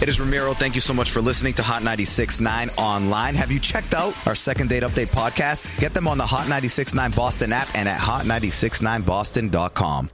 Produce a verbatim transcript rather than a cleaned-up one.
It is Ramiro. Thank you so much for listening to Hot ninety-six point nine online. Have you checked out our Second Date Update podcast? Get them on the Hot ninety-six point nine Boston app and at hot nine six nine boston dot com.